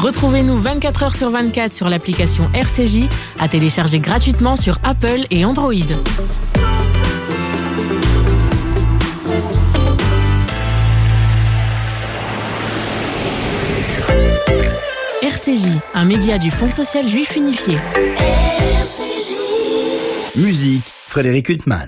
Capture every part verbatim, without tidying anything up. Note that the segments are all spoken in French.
Retrouvez-nous vingt-quatre heures sur vingt-quatre sur l'application R C J, à télécharger gratuitement sur Apple et Android. R C J, un média du Fonds social juif unifié. R C J. Musique, Frédéric Huttman.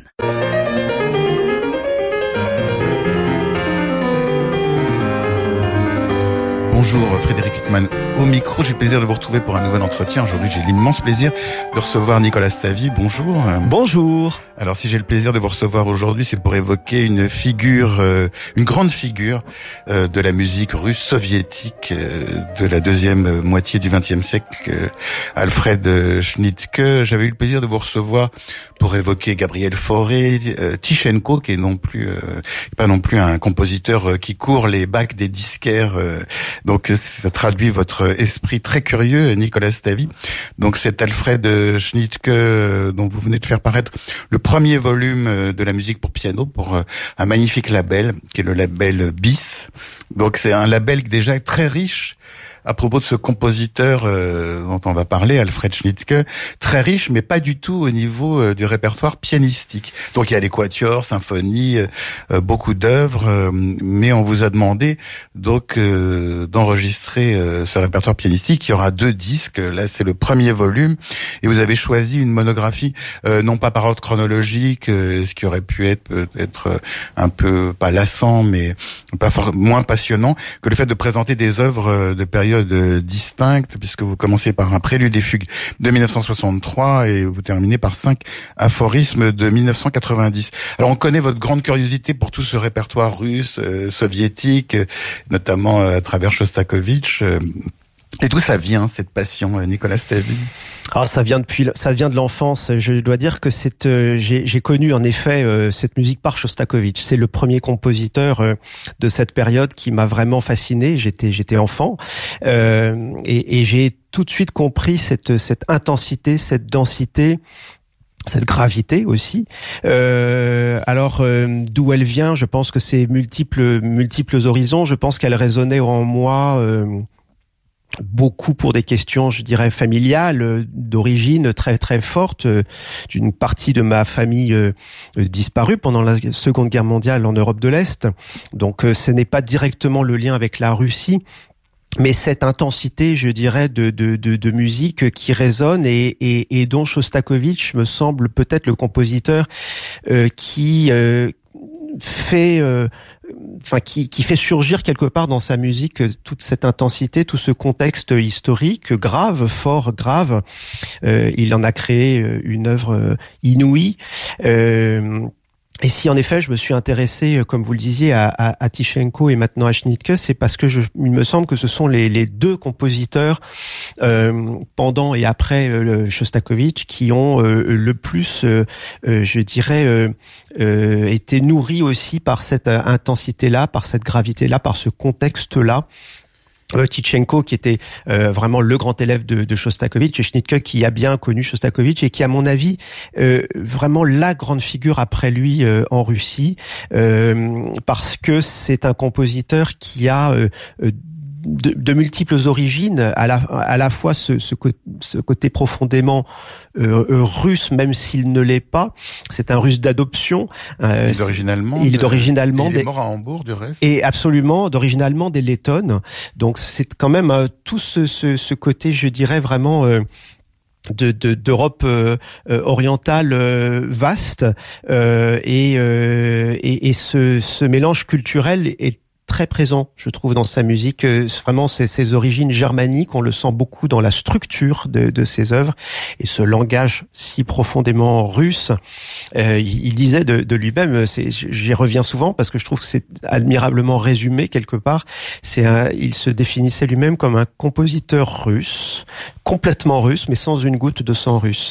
Bonjour Frédéric Huttman au micro, j'ai le plaisir de vous retrouver pour un nouvel entretien. Aujourd'hui j'ai l'immense plaisir de recevoir Nicolas Stavy. Bonjour. Bonjour. Alors si j'ai le plaisir de vous recevoir aujourd'hui, c'est pour évoquer une figure, euh, une grande figure euh, de la musique russe soviétique euh, de la deuxième moitié du vingtième siècle, euh, Alfred Schnittke. J'avais eu le plaisir de vous recevoir pour évoquer Gabriel Fauré, euh, Tichenko, qui est non plus, euh, pas non plus un compositeur euh, qui court les bacs des disquaires. Euh, donc ça traduit votre esprit très curieux, Nicolas Stavy. Donc c'est Alfred Schnittke euh, dont vous venez de faire paraître le premier volume de la musique pour piano pour un magnifique label qui est le label Bis. Donc c'est un label déjà très riche à propos de ce compositeur euh, dont on va parler, Alfred Schnittke, très riche, mais pas du tout au niveau euh, du répertoire pianistique. Donc il y a les quatuors, symphonies, euh, beaucoup d'œuvres, euh, mais on vous a demandé donc euh, d'enregistrer euh, ce répertoire pianistique. Il y aura deux disques, là c'est le premier volume, et vous avez choisi une monographie, euh, non pas par ordre chronologique, euh, ce qui aurait pu être peut-être euh, un peu, pas lassant, mais pas fort, moins passionnant, que le fait de présenter des œuvres de période distincte, puisque vous commencez par un prélude et fugue de dix-neuf cent soixante-trois et vous terminez par cinq aphorismes de dix-neuf cent quatre-vingt-dix. Alors on connaît votre grande curiosité pour tout ce répertoire russe, euh, soviétique, notamment euh, à travers Shostakovich. Euh, et d'où ça vient, cette passion, Nicolas Stavy? Ah, ça vient depuis, ça vient de l'enfance. Je dois dire que c'est, euh, j'ai, j'ai connu en effet euh, cette musique par Shostakovich. C'est le premier compositeur euh, de cette période qui m'a vraiment fasciné. J'étais, j'étais enfant euh, et, et j'ai tout de suite compris cette, cette intensité, cette densité, cette gravité aussi. Euh, alors euh, d'où elle vient, je pense que c'est multiples, multiples horizons. Je pense qu'elle résonnait en moi. Euh, beaucoup pour des questions, je dirais, familiales, d'origine très très forte, d'une partie de ma famille euh, disparue pendant la Seconde Guerre mondiale en Europe de l'Est. Donc euh, ce n'est pas directement le lien avec la Russie, mais cette intensité, je dirais, de de de, de musique qui résonne et, et et dont Shostakovich me semble peut-être le compositeur euh, qui euh, fait euh, enfin qui qui fait surgir quelque part dans sa musique toute cette intensité, tout ce contexte historique grave, fort grave. Euh, il en a créé une œuvre inouïe. Euh, Et si en effet je me suis intéressé, comme vous le disiez, à, à, à Tichenko et maintenant à Schnittke, c'est parce que je, il me semble que ce sont les, les deux compositeurs euh, pendant et après euh, le Shostakovich qui ont euh, le plus, euh, euh, je dirais, euh, euh, été nourris aussi par cette intensité-là, par cette gravité-là, par ce contexte-là. Euh, Tichenko qui était euh, vraiment le grand élève de, de Shostakovich et Schnittke qui a bien connu Shostakovich et qui à mon avis euh, vraiment la grande figure après lui euh, en Russie euh, parce que c'est un compositeur qui a euh, de, de multiples origines, à la, à la fois ce, ce, ce côté profondément euh, russe, même s'il ne l'est pas. C'est un russe d'adoption. Euh, il est d'origine allemande. Il est d'origine allemande. Il est mort à Hambourg, du reste. Et absolument, d'origine allemande et lettonne. Donc c'est quand même euh, tout ce, ce, ce côté, je dirais, vraiment... Euh, De, de d'Europe euh, orientale euh, vaste euh, et, euh, et et ce ce mélange culturel est très présent, je trouve, dans sa musique. Vraiment, c'est ses origines germaniques, on le sent beaucoup dans la structure de, de ses œuvres et ce langage si profondément russe. Euh, il disait de, de lui-même, c'est, j'y reviens souvent parce que je trouve que c'est admirablement résumé quelque part. C'est un, il se définissait lui-même comme un compositeur russe, complètement russe, mais sans une goutte de sang russe.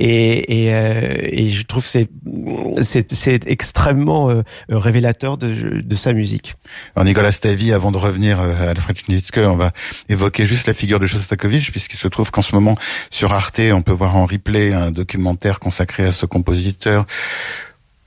Et, et, euh, et je trouve que c'est, c'est, c'est extrêmement euh, révélateur de, de sa musique. Alors Nicolas Stavy, avant de revenir à Alfred Schnittke, on va évoquer juste la figure de Shostakovich, puisqu'il se trouve qu'en ce moment, sur Arte, on peut voir en replay un documentaire consacré à ce compositeur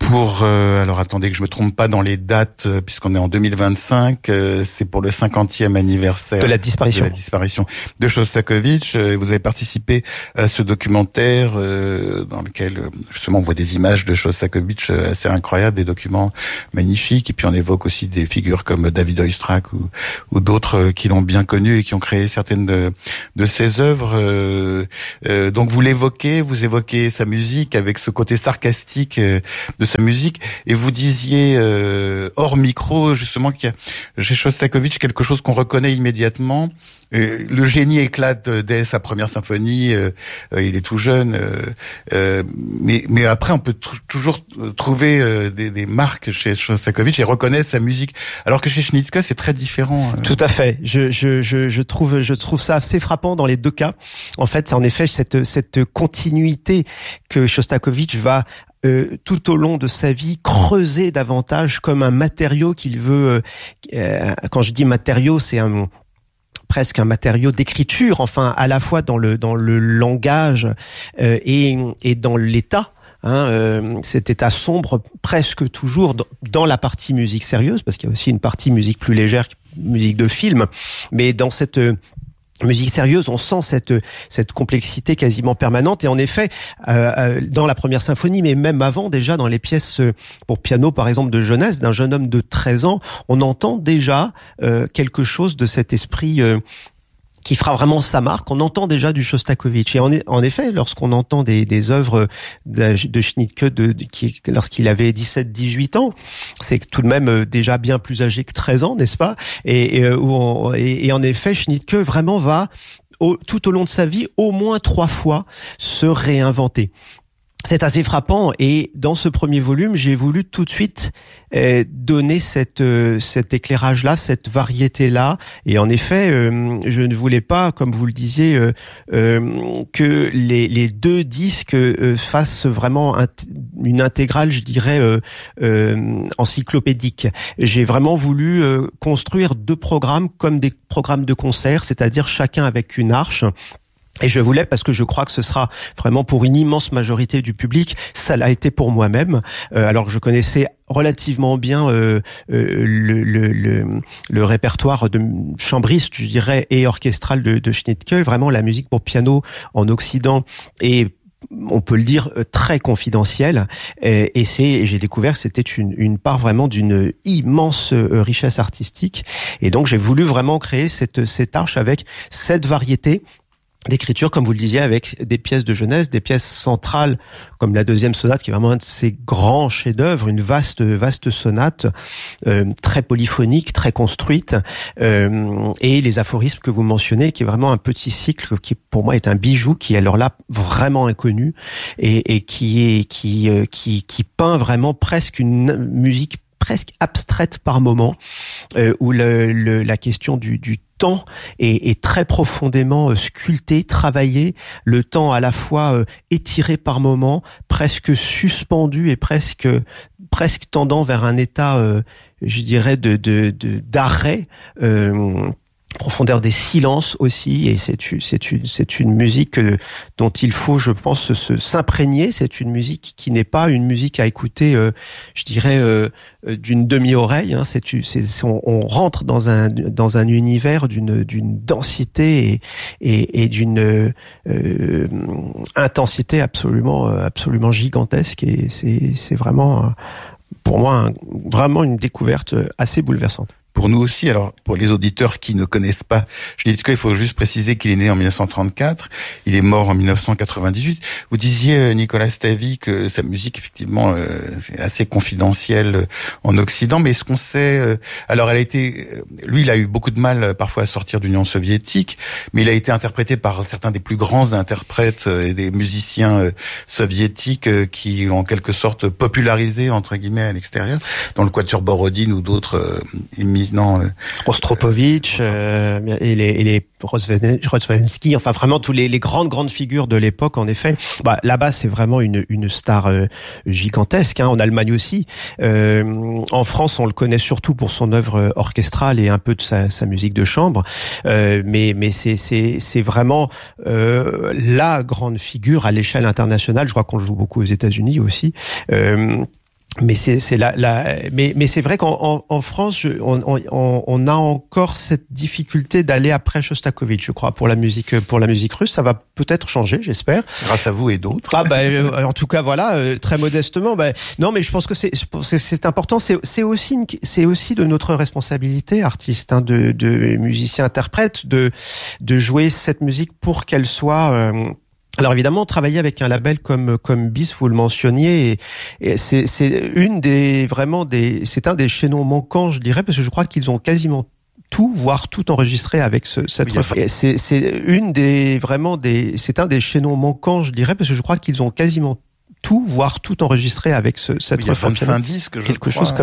Pour euh, alors attendez que je me trompe pas dans les dates, euh, puisqu'on est en deux mille vingt-cinq, euh, c'est pour le cinquantième anniversaire de la disparition de la disparition de Shostakovich. Euh, vous avez participé à ce documentaire euh, dans lequel euh, justement on voit des images de Shostakovich euh, assez incroyables, des documents magnifiques, et puis on évoque aussi des figures comme David Oistrakh ou, ou d'autres euh, qui l'ont bien connu et qui ont créé certaines de, de ses œuvres. Euh, euh, donc vous l'évoquez, vous évoquez sa musique avec ce côté sarcastique euh, de sa musique, et vous disiez euh, hors micro justement qu'il y a chez Shostakovich quelque chose qu'on reconnaît immédiatement. Euh, le génie éclate dès sa première symphonie, euh, euh, il est tout jeune, euh, euh, mais mais après on peut tr- toujours trouver euh, des, des marques chez Shostakovich et reconnaître sa musique, alors que chez Schnittke c'est très différent. Euh. Tout à fait. Je je je je trouve je trouve ça assez frappant dans les deux cas. En fait, c'est en effet cette cette continuité que Shostakovich va Euh, tout au long de sa vie creuser davantage comme un matériau qu'il veut. Euh, quand je dis matériau, c'est un presque un matériau d'écriture, enfin à la fois dans le dans le langage euh, et et dans l'état. Hein, euh, cet état sombre presque toujours dans, dans la partie musique sérieuse, parce qu'il y a aussi une partie musique plus légère, musique de film, mais dans cette euh, musique sérieuse, on sent cette cette complexité quasiment permanente. Et en effet, euh, dans la première symphonie, mais même avant, déjà dans les pièces pour piano, par exemple, de jeunesse, d'un jeune homme de treize ans, on entend déjà euh, quelque chose de cet esprit euh, qui fera vraiment sa marque. On entend déjà du Shostakovich. Et en, en effet, lorsqu'on entend des, des œuvres de, de Schnittke de, de, qui, lorsqu'il avait dix-sept dix-huit ans, c'est tout de même déjà bien plus âgé que treize ans, n'est-ce pas? Et, et, où on, et, et en effet, Schnittke vraiment va, au, tout au long de sa vie, au moins trois fois se réinventer. C'est assez frappant, et dans ce premier volume, j'ai voulu tout de suite euh, donner cette, euh, cet éclairage-là, cette variété-là. Et en effet, euh, je ne voulais pas, comme vous le disiez, euh, euh, que les, les deux disques euh, fassent vraiment un, une intégrale, je dirais, euh, euh, encyclopédique. J'ai vraiment voulu euh, construire deux programmes comme des programmes de concert, c'est-à-dire chacun avec une arche. Et je voulais, parce que je crois que ce sera vraiment pour une immense majorité du public, ça l'a été pour moi-même, euh, alors que je connaissais relativement bien euh, euh, le, le, le, le répertoire de chambriste, je dirais, et orchestral de, de Schnittke. Vraiment, la musique pour piano en Occident est, on peut le dire, très confidentielle, et, et c'est, j'ai découvert que c'était une, une part vraiment d'une immense richesse artistique. Et donc, j'ai voulu vraiment créer cette, cette arche avec cette variété d'écriture, comme vous le disiez, avec des pièces de jeunesse, des pièces centrales, comme la deuxième sonate, qui est vraiment un de ses grands chefs-d'œuvre, une vaste, vaste sonate, euh, très polyphonique, très construite, euh, et les aphorismes que vous mentionnez, qui est vraiment un petit cycle qui, pour moi, est un bijou, qui est alors là vraiment inconnu, et, et qui est, qui, euh, qui, qui peint vraiment presque une musique presque abstraite par moment, euh, où le, le, la question du, du temps est, est très profondément euh, sculpté, travaillé, le temps à la fois euh, étiré par moment, presque suspendu et presque presque tendant vers un état, euh, je dirais, de, de, de d'arrêt. Euh, profondeur des silences aussi, et c'est une, c'est une, c'est une musique dont il faut, je pense, se, s'imprégner. C'est une musique qui n'est pas une musique à écouter, euh, je dirais, euh, d'une demi-oreille. Hein. C'est, c'est, on, on rentre dans un dans un univers d'une d'une densité et et, et d'une euh, intensité absolument absolument gigantesque. Et c'est c'est vraiment, pour moi, un, vraiment une découverte assez bouleversante. Pour nous aussi, alors pour les auditeurs qui ne connaissent pas Schnittke, il faut juste préciser qu'il est né en dix-neuf cent trente-quatre, il est mort en dix-neuf cent quatre-vingt-dixhuit. Vous disiez, Nicolas Stavy, que sa musique, effectivement, euh, c'est assez confidentielle en Occident, mais est-ce qu'on sait... Euh, alors elle a été... Lui, il a eu beaucoup de mal parfois à sortir de l'Union soviétique, mais il a été interprété par certains des plus grands interprètes et des musiciens euh, soviétiques euh, qui ont en quelque sorte popularisé, entre guillemets, à l'extérieur, dans le Quatuor Borodine ou d'autres euh, émissions. Non, euh, Rostropovitch euh, et les, et les Rozwadowski, enfin vraiment tous les, les grandes grandes figures de l'époque. En effet, bah là-bas c'est vraiment une une star euh, gigantesque. Hein, en Allemagne aussi. Euh, en France, on le connaît surtout pour son œuvre orchestrale et un peu de sa, sa musique de chambre. Euh, mais mais c'est c'est c'est vraiment euh, la grande figure à l'échelle internationale. Je crois qu'on le joue beaucoup aux États-Unis aussi. Euh, Mais c'est c'est la, la mais mais c'est vrai qu'en en, en France je, on, on on a encore cette difficulté d'aller après Shostakovich, je crois, pour la musique pour la musique russe. Ça va peut-être changer, j'espère. Grâce à vous et d'autres. Ah bah euh, en tout cas voilà, euh, très modestement. Bah, non mais je pense que c'est c'est, c'est important. C'est c'est aussi une, c'est aussi de notre responsabilité artiste, hein, de de musiciens interprètes, de de jouer cette musique pour qu'elle soit euh, alors évidemment, travailler avec un label comme comme Bis, vous le mentionniez, et, et c'est c'est une des vraiment des c'est un des chaînons manquants, je dirais, parce que je crois qu'ils ont quasiment tout, voire tout enregistré avec ce, cette oui, refrain. C'est c'est une des vraiment des c'est un des chaînons manquants, je dirais, parce que je crois qu'ils ont quasiment tout, voire tout enregistré avec ce, cette oui, il y a refrain. vingt-cinq disques, je quelque crois. chose comme